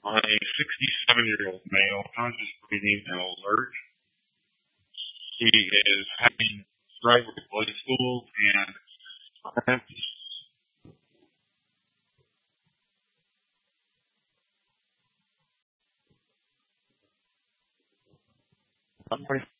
on a 67-year-old male, conscious breathing and alert. He is having right with blood stools and cramps. I'm pretty